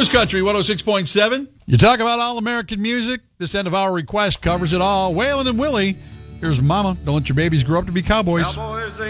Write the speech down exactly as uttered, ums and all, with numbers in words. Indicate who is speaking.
Speaker 1: News Country one oh six point seven. You talk about all-American music. This end of our request covers it all. Waylon and Willie. Here's Mama. Don't let your babies grow up to be cowboys.
Speaker 2: Cowboys